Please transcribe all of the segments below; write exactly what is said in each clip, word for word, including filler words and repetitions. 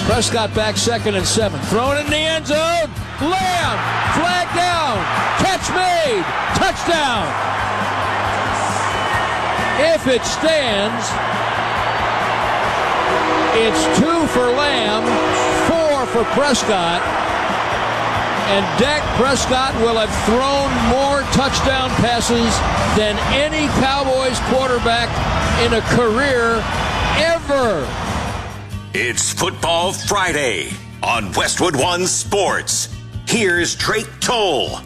Prescott back second and seven. Thrown in the end zone. Lamb. Flag down. Catch made. Touchdown. If it stands, it's two for Lamb, four for Prescott. And Dak Prescott will have thrown more touchdown passes than any Cowboys quarterback in a career ever. It's Football Friday on Westwood One Sports. Here's Drake Toll.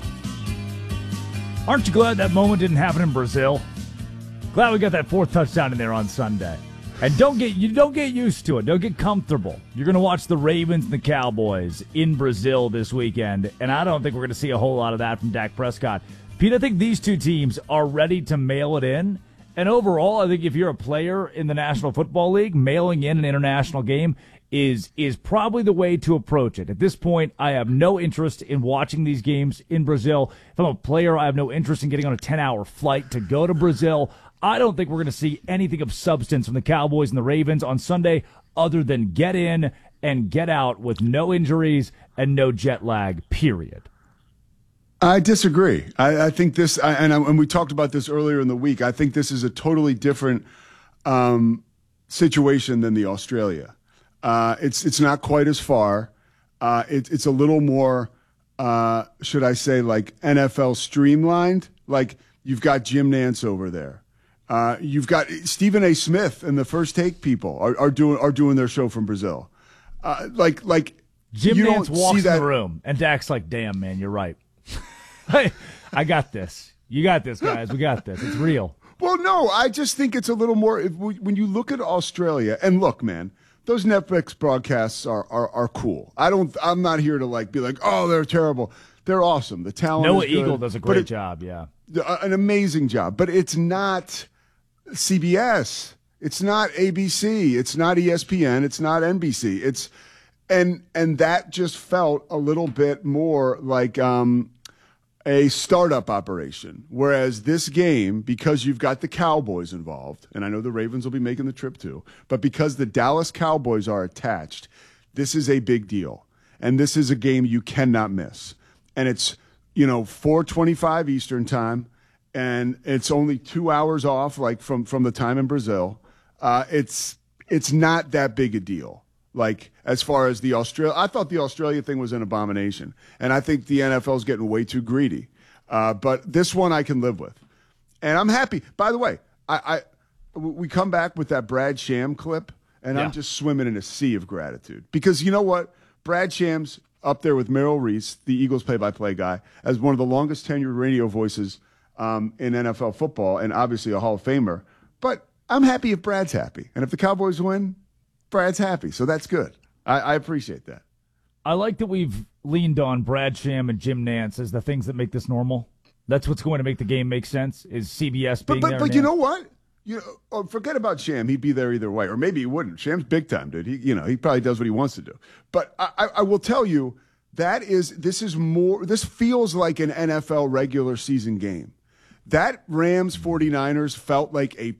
Aren't you glad that moment didn't happen in Brazil? Glad we got that fourth touchdown in there on Sunday. And don't get you don't get used to it. Don't get comfortable. You're going to watch the Ravens and the Cowboys in Brazil this weekend, and I don't think we're going to see a whole lot of that from Dak Prescott. Pete, I think these two teams are ready to mail it in. And overall, I think if you're a player in the National Football League, mailing in an international game is is probably the way to approach it. At this point, I have no interest in watching these games in Brazil. If I'm a player, I have no interest in getting on a ten-hour flight to go to Brazil. I don't think we're going to see anything of substance from the Cowboys and the Ravens on Sunday other than get in and get out with no injuries and no jet lag, period. I disagree. I, I think this, I, and, I, and we talked about this earlier in the week, I think this is a totally different um, situation than the Australia. Uh, it's it's not quite as far. Uh, it, it's a little more, uh, should I say, like N F L streamlined. Like you've got Jim Nantz over there. Uh, you've got Stephen A. Smith and the First Take people are, are doing are doing their show from Brazil. Uh, like like Jim you Nantz don't walks see that in the room, and Dak's like, "Damn, man, you're right. I, I got this. You got this, guys. We got this. It's real." Well, no, I just think it's a little more. If we, when you look at Australia, and look, man, those Netflix broadcasts are, are are cool. I don't. I'm not here to like be like, oh, they're terrible. They're awesome. The talent. Noah is good, Eagle does a great it, job. Yeah, an amazing job. But it's not C B S. It's not A B C. It's not E S P N. It's not N B C. It's and and that just felt a little bit more like um, a startup operation. Whereas this game, because you've got the Cowboys involved, and I know the Ravens will be making the trip too, but because the Dallas Cowboys are attached, this is a big deal. And this is a game you cannot miss. And it's, you know, four twenty-five Eastern time, and it's only two hours off, like from, from the time in Brazil. Uh, it's it's not that big a deal. Like, as far as the Australia, I thought the Australia thing was an abomination. And I think the N F L is getting way too greedy. Uh, but this one I can live with. And I'm happy. By the way, I, I we come back with that Brad Sham clip, and yeah. I'm just swimming in a sea of gratitude. Because you know what? Brad Sham's up there with Merrill Reese, the Eagles play-by-play guy, as one of the longest tenured radio voices um, in N F L football, and obviously a Hall of Famer. But I'm happy if Brad's happy. And if the Cowboys win, Brad's happy. So that's good. I, I appreciate that. I like that we've leaned on Brad Sham and Jim Nantz as the things that make this normal. That's what's going to make the game make sense, is C B S being but, but, there. But you know what? You know, oh, forget about Sham. He'd be there either way. Or maybe he wouldn't. Sham's big time, dude. He, you know, he probably does what he wants to do. But I, I, I will tell you, that is, this is more, this feels like an N F L regular season game. That Rams 49ers felt like a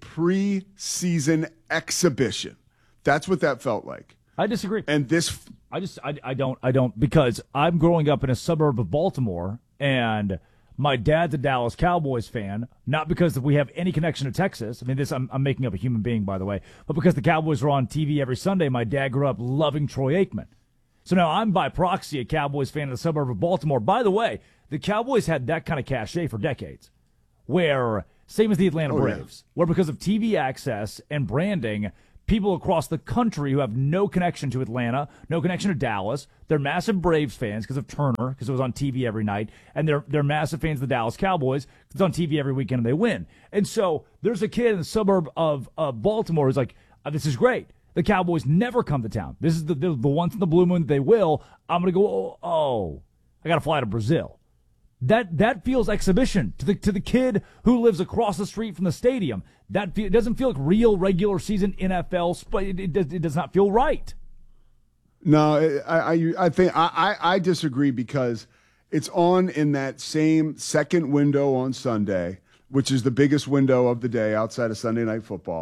preseason exhibition. That's what that felt like. I disagree. And this, I just, I, I don't, I don't, because I'm growing up in a suburb of Baltimore, and my dad's a Dallas Cowboys fan, not because we have any connection to Texas. I mean, this, I'm, I'm making up a human being, by the way, but because the Cowboys were on T V every Sunday, my dad grew up loving Troy Aikman. So now I'm by proxy a Cowboys fan in the suburb of Baltimore. By the way, the Cowboys had that kind of cachet for decades, where, same as the Atlanta oh, Braves, yeah. where because of T V access and branding, people across the country who have no connection to Atlanta, no connection to Dallas, they're massive Braves fans because of Turner, because it was on T V every night, and they're they're massive fans of the Dallas Cowboys because it's on T V every weekend and they win. And so there's a kid in the suburb of uh, Baltimore who's like, oh, this is great. The Cowboys never come to town. This is the the, the once in the blue moon that they will. I'm going to go, oh, oh I got to fly to Brazil. That that feels exhibition to the to the kid who lives across the street from the stadium. That it doesn't feel like real regular season N F L, but it, it, does, it does not feel right. No, I I, I think I, I disagree because it's on in that same second window on Sunday, which is the biggest window of the day outside of Sunday Night Football.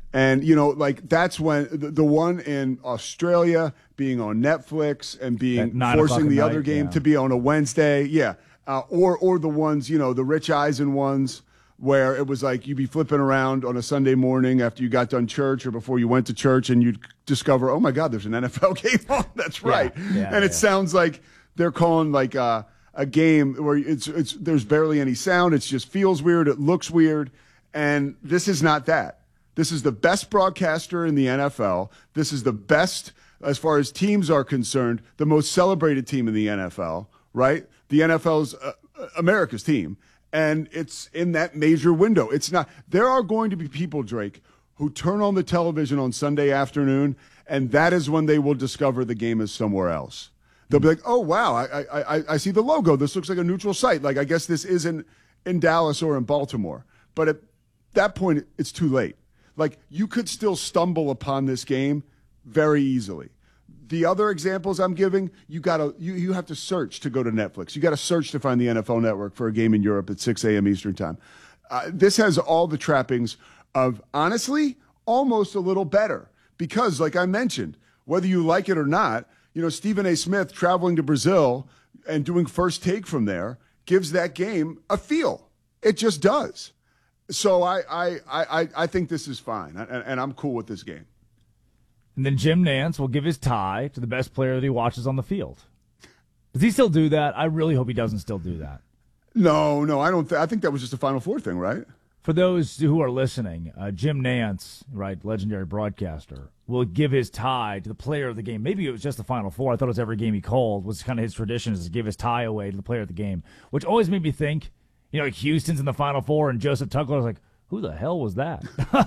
And, you know, like that's when the, the one in Australia being on Netflix and being forcing the night, other game yeah. to be on a Wednesday. Yeah. Uh, or, or the ones, you know, the Rich Eisen ones where it was like you'd be flipping around on a Sunday morning after you got done church or before you went to church and you'd discover, oh my God, there's an N F L game on. That's right. Yeah, yeah, and it yeah. sounds like they're calling like uh, a game where it's, it's, there's barely any sound. It just feels weird. It looks weird. And this is not that. This is the best broadcaster in the N F L. This is the best, as far as teams are concerned, the most celebrated team in the N F L, right? The N F L's uh, America's team. And it's in that major window. It's not. There are going to be people, Drake, who turn on the television on Sunday afternoon, and that is when they will discover the game is somewhere else. They'll be like, oh, wow, I, I, I see the logo. This looks like a neutral site. Like, I guess this isn't in Dallas or in Baltimore. But at that point, it's too late. Like, you could still stumble upon this game very easily. The other examples I'm giving, you gotta you, you have to search to go to Netflix. You got to search to find the N F L Network for a game in Europe at six a.m. Eastern time. Uh, this has all the trappings of, honestly, almost a little better. Because, like I mentioned, whether you like it or not, you know, Stephen A. Smith traveling to Brazil and doing First Take from there gives that game a feel. It just does. So I I I, I think this is fine, and, and I'm cool with this game. And then Jim Nantz will give his tie to the best player that he watches on the field. Does he still do that? I really hope he doesn't still do that. No, no, I don't. Th- I think that was just a Final Four thing, right? For those who are listening, uh, Jim Nantz, right, legendary broadcaster, will give his tie to the player of the game. Maybe it was just the Final Four. I thought it was every game he called. Was kind of his tradition is to give his tie away to the player of the game, which always made me think, you know, like Houston's in the Final Four and Joseph Tucker was like, who the hell was that?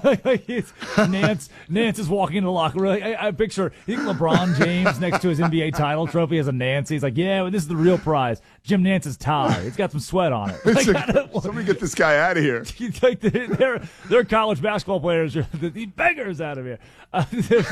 Nance, Nance is walking into the locker room. I, I picture, I think LeBron James next to his N B A title trophy has a Nance. He's like, yeah, well, this is the real prize. Jim Nance's tie. It's got some sweat on it. Like, like, somebody get this guy out of here. Like they're, they're college basketball players. These beggars out of here. Uh,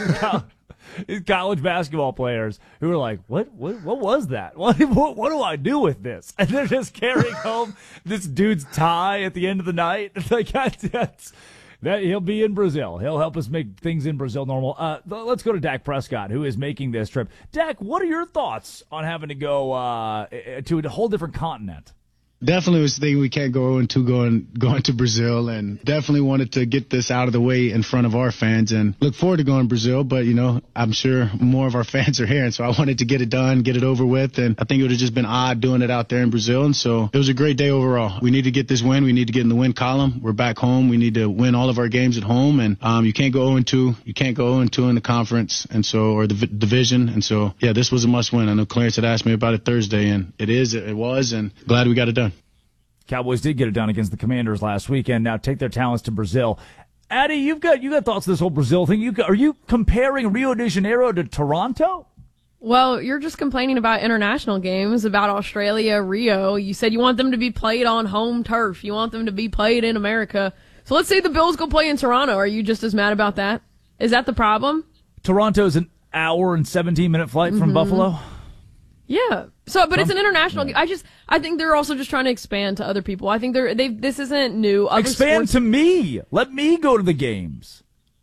These college basketball players who are like, what, what, what was that? What, what, what do I do with this? And they're just carrying home this dude's tie at the end of the night. It's like, that's, that he'll be in Brazil. He'll help us make things in Brazil normal. Uh, let's go to Dak Prescott, who is making this trip. Dak, what are your thoughts on having to go uh, to a whole different continent? Definitely was thinking we can't go into going going to Brazil, and definitely wanted to get this out of the way in front of our fans and look forward to going to Brazil. But, you know, I'm sure more of our fans are here, and so I wanted to get it done, get it over with. And I think it would have just been odd doing it out there in Brazil. And so it was a great day overall. We need to get this win. We need to get in the win column. We're back home. We need to win all of our games at home. And um, you can't go oh and two. You can't go oh and two in the conference, and so or the v- division. And so, yeah, this was a must win. I know Clarence had asked me about it Thursday, and it is, it was, and glad we got it done. Cowboys did get it done against the Commanders last weekend. Now take their talents to Brazil. Addy, you've got you got thoughts on this whole Brazil thing. You are you comparing Rio de Janeiro to Toronto? Well, you're just complaining about international games, about Australia, Rio. You said you want them to be played on home turf. You want them to be played in America. So let's say the Bills go play in Toronto. Are you just as mad about that? Is that the problem? Toronto's an hour and seventeen minute flight from mm-hmm. Buffalo. Yeah. So, but it's an international game. I just, I think they're also just trying to expand to other people. I think they're, they, this isn't new. Other expand sports, to me. Let me go to the games.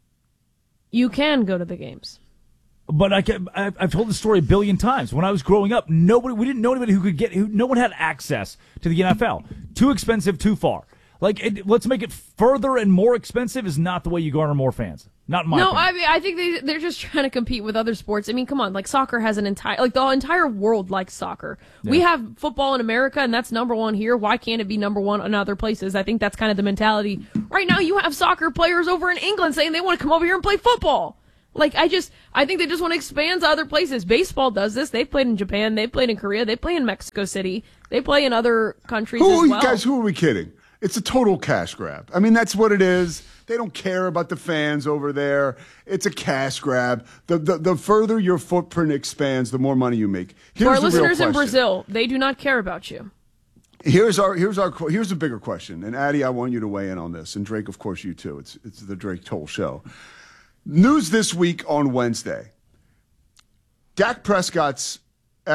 You can go to the games. But I can, I've told the story a billion times. When I was growing up, nobody, we didn't know anybody who could get, who, no one had access to the N F L. Too expensive, too far. Like, it, let's make it further and more expensive is not the way you garner more fans. Not my No, opinion. I mean, I think they, they're just trying to compete with other sports. I mean, come on, like soccer has an entire, like the entire world likes soccer. Yeah. We have football in America, and that's number one here. Why can't it be number one in other places? I think that's kind of the mentality. Right now, you have soccer players over in England saying they want to come over here and play football. Like, I just, I think they just want to expand to other places. Baseball does this. They've played in Japan. They've played in Korea. They play in Mexico City. They play in other countries who, as well. Guys, who are we kidding? It's a total cash grab. I mean, that's what it is. They don't care about the fans over there. It's a cash grab. The the, the further your footprint expands, the more money you make. Here's For our the listeners real in question. Brazil, they do not care about you. Here's our here's our here's a bigger question. And Addy, I want you to weigh in on this. And Drake, of course, you too. It's it's the Drake Toll Show. News this week on Wednesday. Dak Prescott's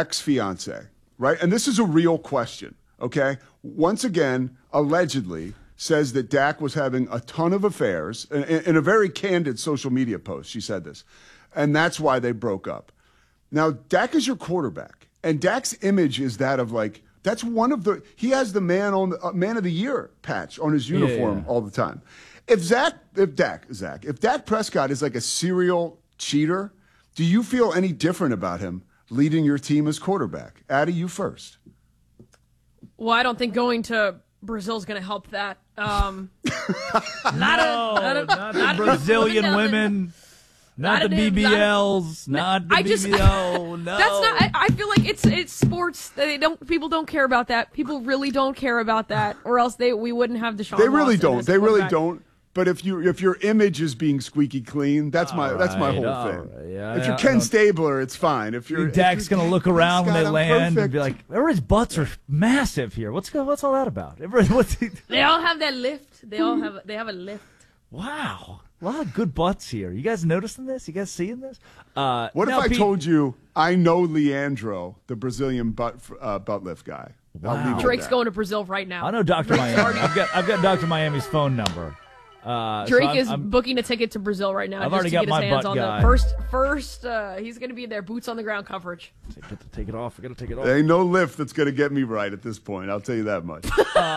ex-fiance, right? And this is a real question, okay? Once again, allegedly, says that Dak was having a ton of affairs. In, in a very candid social media post, she said this. And that's why they broke up. Now, Dak is your quarterback. And Dak's image is that of like, that's one of the, he has the man on the, uh, man of the year patch on his uniform yeah, yeah. all the time. If Zach, if Dak, Zach, if Dak Prescott is like a serial cheater, do you feel any different about him leading your team as quarterback? Addie, you first. Well, I don't think going to Brazil is going to help that. Um, not No, a, not, a, not the not a- Brazilian nothing. women, not, Not the a- B B Ls, not, I the just- B B L. No, That's not. I, I feel like it's it's sports. They don't. People don't care about that. People really don't care about that, or else they we wouldn't have Deshaun. They really Watson don't. as They really quarterback. don't. But if you if your image is being squeaky clean, that's my that's my right, whole all thing. right, yeah, if I you're Ken don't- Stabler, it's fine. If you're Dak's if you're, gonna look around when they Scott, I'm land and perfect. be like, "Everybody's butts are massive here. What's go- what's all that about?" Everybody, what's he, They all have that lift. They all have. They have a lift. wow, a lot of good butts here. You guys noticing this? You guys seeing this? Uh, What if now, I Pete- told you I know Leandro, the Brazilian butt uh, butt lift guy? I'll leave it at Drake's that. going to Brazil right now. I know Doctor Miami. I've got I've got Doctor Miami's phone number. Uh, so Drake I'm- is I'm- booking a ticket to Brazil right now. I've just already to got get my his hands butt on guy. the first. First, uh, he's going to be there, boots on the ground coverage. Get to take it off. I got to take it off. There ain't no lift that's going to get me right at this point. I'll tell you that much.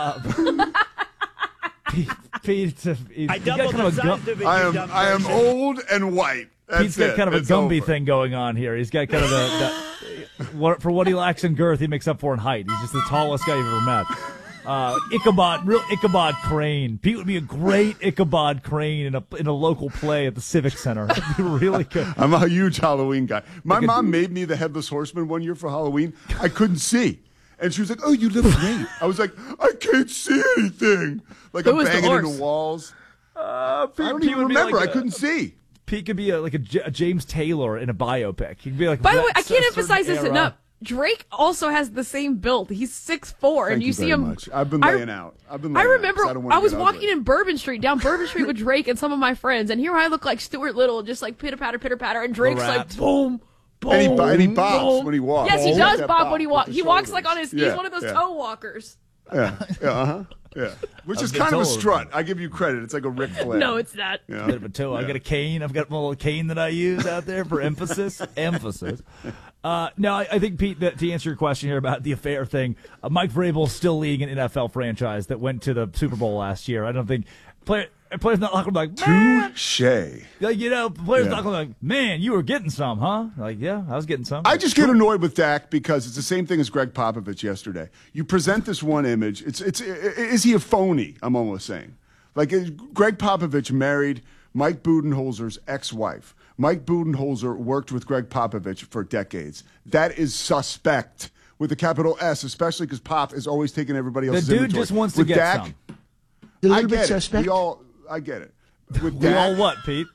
Pete, Pete, uh, he's I got doubled kind the of a gum, size of it, I you am dumb I am person. old and white. That's Pete's got it. kind of a It's Gumby over. thing going on here. He's got kind of the, the what, for what he lacks in girth, he makes up for in height. He's just the tallest guy you've ever met. Uh, Ichabod, real Ichabod Crane. Pete would be a great Ichabod Crane in a in a local play at the Civic Center. It'd be really good. I'm a huge Halloween guy. My mom made me the Headless Horseman one year for Halloween. I couldn't see. And she was like, "Oh, you look great." I was like, "I can't see anything." Like Who I'm was the banging horse? into walls. Uh, Pete, I don't Pete even would be remember. like I a- couldn't see. Pete could be a, like a, J- a James Taylor in a biopic. He could be like. By the way, that I can't certain emphasize this era. enough. Drake also has the same build. He's six foot four, Thank and you, you see very him. much. I've been I- laying out. I've been. I Laying remember out 'cause I, don't wanna I was get walking ugly. in Bourbon Street, down Bourbon Street with Drake and some of my friends, and here I look like Stuart Little, just like pitter patter, pitter patter, and Drake's rap. like boom, boom, And he, bo- and he bobs boom. when he walks. Yes, he He's does got that bob bop when he with walks. the He walks shoulders. like on his. He's Yeah, one of those yeah. toe walkers. Yeah, yeah, uh huh. Yeah, which is been kind of a told. strut. I give you credit. It's like a Ric Flair. No, it's not. You know? Bit of a toe. I've got a cane. I've got my little cane that I use out there for emphasis. Emphasis. Uh, no, I, I think, Pete, that to answer your question here about the affair thing, uh, Mike Vrabel is still leading an N F L franchise that went to the Super Bowl last year. I don't think player, players not looking like, man, Touche. like, you know, players Yeah. not looking like, man, you were getting some, huh? Like, yeah, I was getting some. I just get annoyed with Dak because it's the same thing as Greg Popovich yesterday. You present this one image. It's it's i- i- is he a phony? I'm almost saying. Like is- Greg Popovich married Mike Budenholzer's ex-wife. Mike Budenholzer worked with Greg Popovich for decades. That is suspect with a capital S, especially because Pop is always taking everybody the else's dude inventory. just wants to With get Dak, some. A little I bit get it. suspect. We all, I get it. With We Dak, all what, Pete?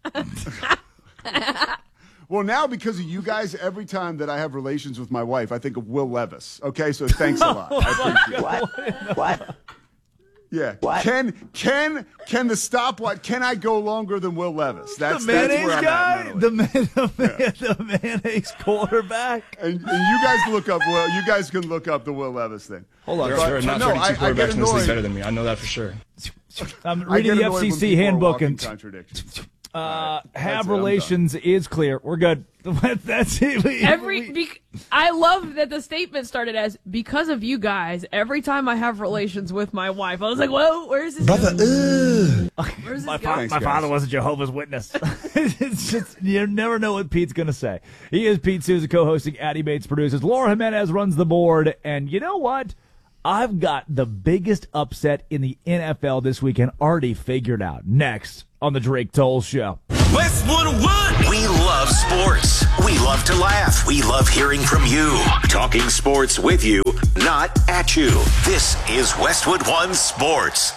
Well, now because of you guys, every time that I have relations with my wife, I think of Will Levis. Okay, so thanks a lot. I appreciate it. What? What? Yeah. What? Can can can the stopwatch? Can I go longer than Will Levis? That's the that's mayonnaise where I'm guy? at mentally. The, man, the, man, the mayonnaise quarterback? and, and you guys look up. Well, you guys can look up the Will Levis thing. Hold on. There, But- there are not no, I- I thirty-two get quarterbacks in this league annoyed. better than me. I know that for sure. I'm I reading get the annoyed F when C C people are handbook walking and contradictions. uh, That's have it, I'm relations is clear. We're good. That's it. We- Every, we- bec- I love that the statement started as because of you guys. Every time I have relations with my wife, I was like, "Whoa, where's this Brother, going? ugh. Where's this My, going?" fa- Thanks, my guys. father was a Jehovah's Witness. It's just, you never know what Pete's going to say. He is Pete Souza, co-hosting Addy Bates produces. Laura Jimenez runs the board. And you know what? I've got the biggest upset in the N F L this weekend already figured out. Next on the Drake Toll Show. Westwood One. We love sports. We love to laugh. We love hearing from you. Talking sports with you, not at you. This is Westwood One Sports.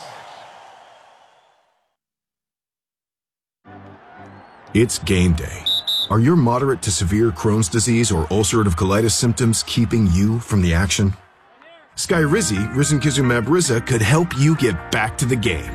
It's game day. Are your moderate to severe Crohn's disease or ulcerative colitis symptoms keeping you from the action? Skyrizi, risankizumab Riza, could help you get back to the game.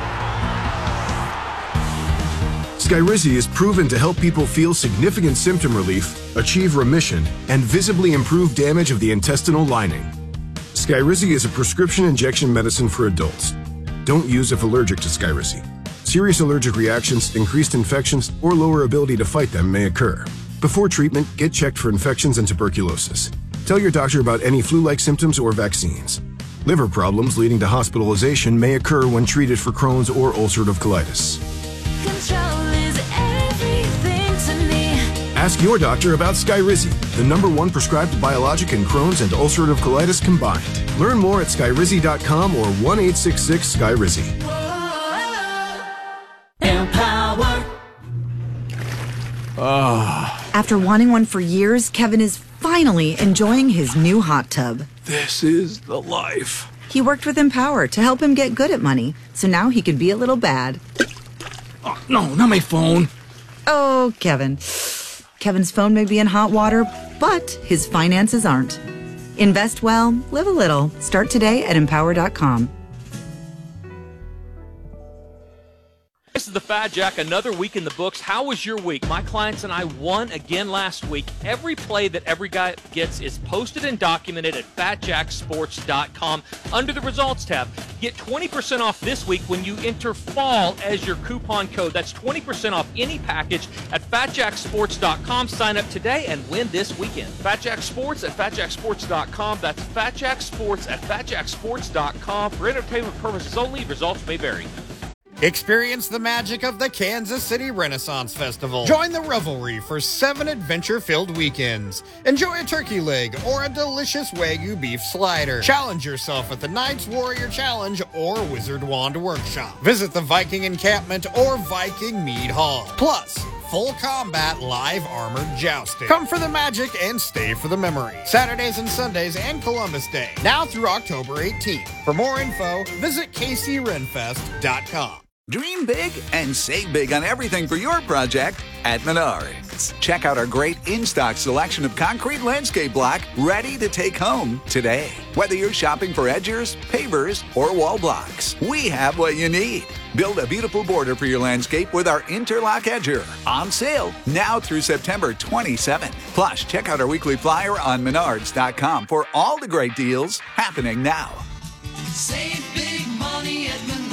Skyrizi is proven to help people feel significant symptom relief, achieve remission, and visibly improve damage of the intestinal lining. Skyrizi is a prescription injection medicine for adults. Don't use if allergic to Skyrizi. Serious allergic reactions, increased infections, or lower ability to fight them may occur. Before treatment, get checked for infections and tuberculosis. Tell your doctor about any flu-like symptoms or vaccines. Liver problems leading to hospitalization may occur when treated for Crohn's or ulcerative colitis. Control is everything to me. Ask your doctor about Skyrizi, the number one prescribed biologic in Crohn's and ulcerative colitis combined. Learn more at skyrizi dot com or one eight six six Skyrizi. Empower. After wanting one for years, Kevin is finally enjoying his new hot tub. This is the life. He worked with Empower to help him get good at money, so now he can be a little bad. Oh, no, not my phone. Oh, Kevin. Kevin's phone may be in hot water, but his finances aren't. Invest well, live a little. Start today at empower dot com. This is the Fat Jack, another week in the books. How was your week? My clients and I won again last week. Every play that every guy gets is posted and documented at fat jack sports dot com under the results tab. Get twenty percent off this week when you enter fall as your coupon code. That's twenty percent off any package at fat jack sports dot com. Sign up today and win this weekend. FatJack Sports at fat jack sports dot com. That's FatJack Sports at fat jack sports dot com. For entertainment purposes only, results may vary. Experience the magic of the Kansas City Renaissance Festival. Join the revelry for seven adventure-filled weekends. Enjoy a turkey leg or a delicious Wagyu beef slider. Challenge yourself at the Knights Warrior Challenge or Wizard Wand Workshop. Visit the Viking Encampment or Viking Mead Hall. Plus, full combat live armored jousting. Come for the magic and stay for the memory. Saturdays and Sundays and Columbus Day. Now through October eighteenth. For more info, visit k c ren fest dot com. Dream big and save big on everything for your project at Menards. Check out our great in-stock selection of concrete landscape block ready to take home today. Whether you're shopping for edgers, pavers, or wall blocks, we have what you need. Build a beautiful border for your landscape with our Interlock Edger. On sale now through September twenty-seventh. Plus, check out our weekly flyer on menards dot com for all the great deals happening now. Save big money at Menards.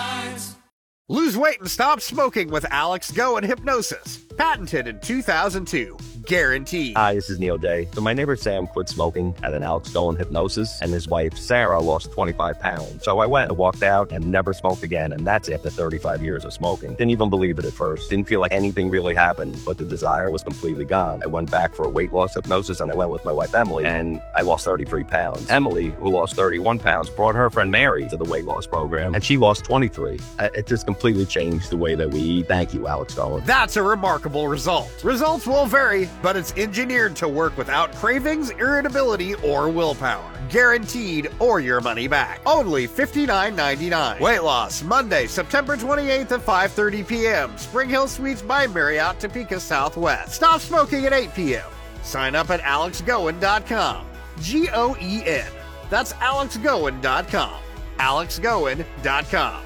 Lose weight and stop smoking with Alex Go and Hypnosis. Patented in two thousand two. Guaranteed. Hi, this is Neil Day. So my neighbor Sam quit smoking at an Alex Go and Hypnosis, and his wife Sarah lost twenty-five pounds. So I went and walked out and never smoked again, and that's after thirty-five years of smoking. Didn't even believe it at first. Didn't feel like anything really happened, but the desire was completely gone. I went back for a weight loss hypnosis, and I went with my wife Emily, and I lost thirty-three pounds. Emily, who lost thirty-one pounds, brought her friend Mary to the weight loss program, and she lost twenty-three. It just completely changed the way that we eat. Thank you, Alex Go. That's a remarkable result. Results will vary, but it's engineered to work without cravings, irritability, or willpower. Guaranteed or your money back. Only fifty-nine ninety-nine. Weight loss, Monday, September twenty-eighth at five thirty p.m. Spring Hill Suites by Marriott, Topeka Southwest. Stop smoking at eight p.m. Sign up at alex goen dot com. G O E N. That's alex goen dot com. alex goen dot com.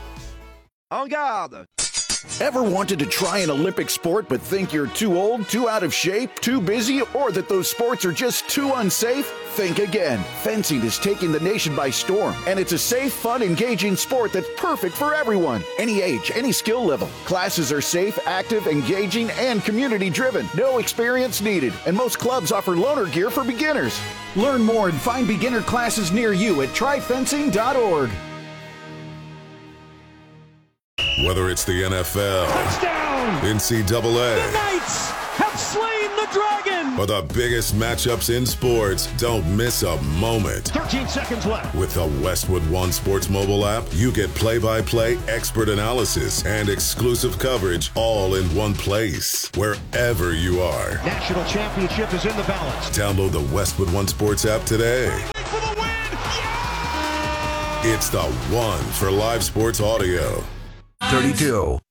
En garde! Ever wanted to try an Olympic sport but think you're too old, too out of shape, too busy, or that those sports are just too unsafe? Think again. Fencing is taking the nation by storm, and it's a safe, fun, engaging sport that's perfect for everyone. Any age, any skill level. Classes are safe, active, engaging, and community-driven. No experience needed, and most clubs offer loaner gear for beginners. Learn more and find beginner classes near you at try fencing dot org. Whether it's the N F L, touchdown, N C double A, the Knights have slain the dragon, or the biggest matchups in sports, don't miss a moment. thirteen seconds left. With the Westwood One Sports mobile app, you get play-by-play expert analysis and exclusive coverage all in one place, wherever you are. National championship is in the balance. Download the Westwood One Sports app today. For the win! Yeah! It's the one for live sports audio. thirty-two.